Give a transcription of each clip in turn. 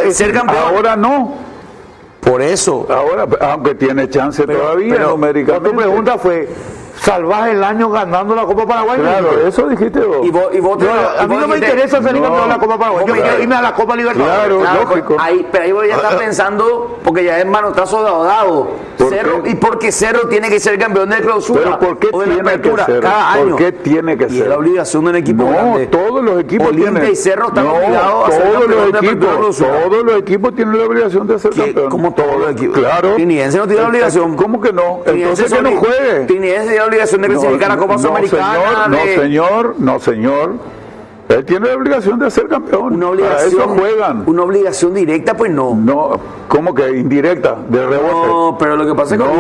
ser campeón. Ahora no. Por eso. Ahora, aunque tiene chance todavía numéricamente. Tu pregunta fue, ¿salvás el año ganando la Copa Paraguay? Claro, eso dijiste vos. A mí no me interesa ser campeón de la Copa Paraguay. Yo quiero irme a la Copa Libertadores. Claro, lógico. Pero ahí voy a estar pensando, porque ya es manotazo dado. Cerro, y porque Cerro tiene que ser campeón de clausura. ¿Pero por qué o de la tiene apertura que ser? cada año. ¿Por qué tiene que ser? Y es la obligación de un equipo grande. Todos los equipos Olimpia tienen. y Cerro están obligados a ser campeón de apertura de clausura. Todos los equipos tienen la obligación de ser campeón. Como todos los equipos. Claro. Trinidense no tiene la obligación. ¿Cómo que no? Entonces que no juegue. Trinidense tiene la obligación de clasificar a Copa Sudamericana. No, señor. Él tiene la obligación de ser campeón. Una obligación, para eso juegan. Una obligación directa, pues no. No, ¿cómo que indirecta? De rebote. No, pero lo que pasa es que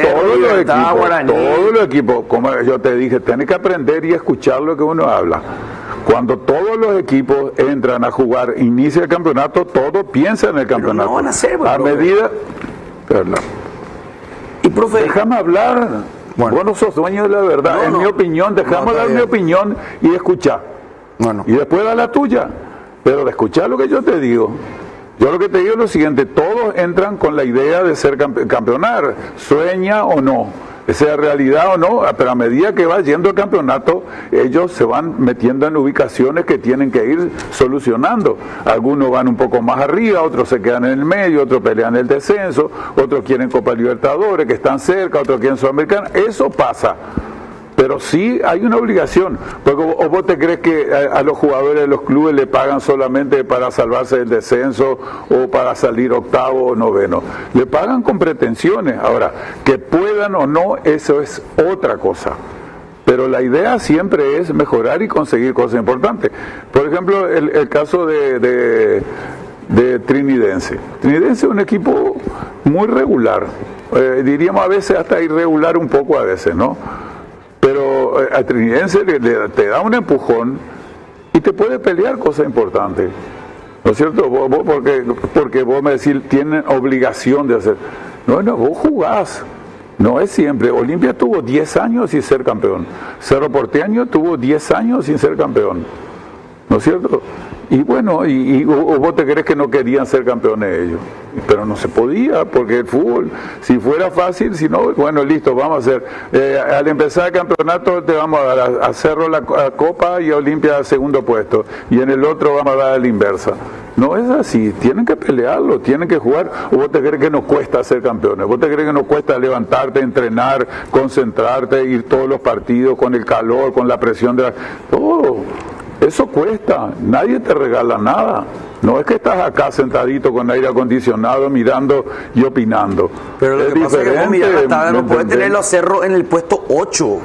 todos los equipos, como yo te dije, tienes que aprender y escuchar lo que uno habla. Cuando todos los equipos entran a jugar, inicia el campeonato, todos piensan en el campeonato. Pero no van a hacer, a medida. Perdón. Y profe, déjame hablar. Bueno. Vos no sos dueño de la verdad. En mi opinión, déjame dar mi opinión y escuchar. Y después da la tuya. Pero de escuchar lo que yo te digo. Yo lo que te digo es lo siguiente: todos entran con la idea de ser campeonar, sueña o no, sea realidad o no, pero a medida que va yendo el campeonato, ellos se van metiendo en ubicaciones que tienen que ir solucionando. Algunos van un poco más arriba, otros se quedan en el medio, otros pelean el descenso, otros quieren Copa Libertadores, que están cerca, otros quieren Sudamericana. Eso pasa. Pero sí hay una obligación, porque o vos te crees que a los jugadores de los clubes le pagan solamente para salvarse del descenso o para salir octavo o noveno. Le pagan con pretensiones. Ahora, que puedan o no, eso es otra cosa. Pero la idea siempre es mejorar y conseguir cosas importantes. Por ejemplo, el caso de Trinidense. Trinidense es un equipo muy regular, diríamos a veces hasta irregular un poco a veces, ¿no? Pero a Trinidense te da un empujón y te puede pelear cosas importantes, ¿no es cierto? Porque vos me decís, tienen obligación de hacer. No, vos jugás, no es siempre. Olimpia tuvo 10 años sin ser campeón, Cerro Porteño tuvo 10 años sin ser campeón, ¿no es cierto? Y bueno, y vos te crees que no querían ser campeones ellos, pero no se podía, porque el fútbol, si fuera fácil, si no, bueno, listo, vamos a hacer, al empezar el campeonato te vamos a dar a Cerro la Copa y a Olimpia el segundo puesto, y en el otro vamos a dar a la inversa. No es así, tienen que pelearlo, tienen que jugar. ¿O vos te crees que nos cuesta ser campeones? ¿Vos te crees que nos cuesta levantarte, entrenar, concentrarte, ir todos los partidos con el calor, con la presión de la... Todo. Eso cuesta, nadie te regala nada. No es que estás acá sentadito con aire acondicionado mirando y opinando. Pero lo que pasa es que vos mirás la tabla, no puedes tener los Cerros en el puesto 8.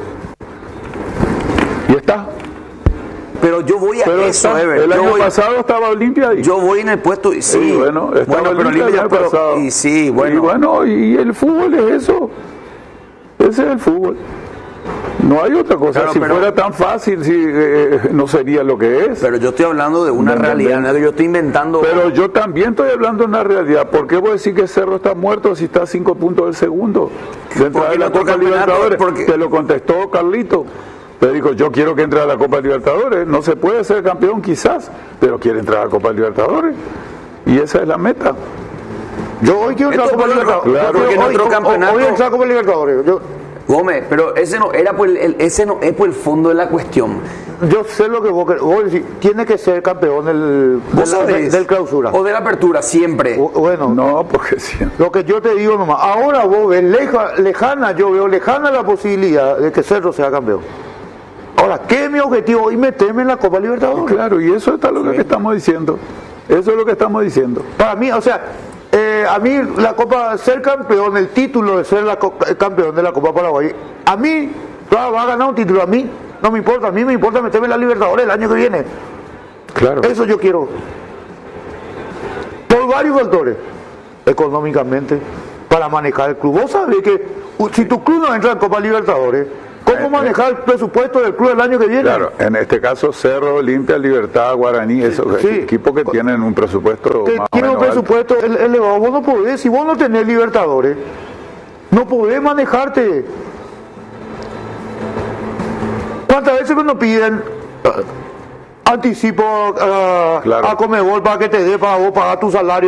Y está. Pero yo voy a eso, Ever. El año pasado estaba Olimpia ahí. Yo voy en el puesto y sí. Y bueno, pero Olimpia ya pasado. Y sí, bueno. Y bueno, y el fútbol es eso. Ese es el fútbol. No hay otra cosa. Claro, si fuera tan fácil, no sería lo que es. Pero yo estoy hablando de una realidad, no que yo estoy inventando. Pero yo también estoy hablando de una realidad. ¿Por qué voy a decir que Cerro está muerto si está a 5 puntos del segundo? Dentro de la Copa Libertadores. Te lo contestó Carlito. Te dijo, yo quiero que entre a la Copa Libertadores. No se puede ser campeón quizás, pero quiere entrar a la Copa Libertadores. Y esa es la meta. Yo hoy quiero entrar a la Copa Libertadores. Claro, porque nuestro campeonato. Hoy entrar a la Copa Libertadores. Gómez, pero ese no era ese no es por el fondo de la cuestión. Yo sé lo que vos decís, tiene que ser campeón del clausura. O de la apertura, siempre. Bueno, no, porque siempre. Lo que yo te digo nomás, ahora vos ves lejana, yo veo lejana la posibilidad de que Cerro sea campeón. Ahora, ¿qué es mi objetivo? Hoy meterme en la Copa Libertadores. Claro, y eso es lo que estamos diciendo. Eso es lo que estamos diciendo. Para mí, o sea, a mí la Copa, ser campeón, el título de ser campeón de la Copa Paraguay, a mí va a ganar un título, a mí no me importa, a mí me importa meterme en la Libertadores el año que viene. Claro. Eso yo quiero. Por varios factores. Económicamente, para manejar el club. Vos sabés que si tu club no entra en Copa Libertadores, ¿cómo manejar el presupuesto del club el año que viene? Claro, en este caso Cerro, Olimpia, Libertad, Guaraní, esos equipos que tienen un presupuesto más o menos un presupuesto elevado. Vos no podés, si vos no tenés Libertadores, no podés manejarte. ¿Cuántas veces cuando piden anticipo a Conmebol para que te dé para vos pagar tu salario?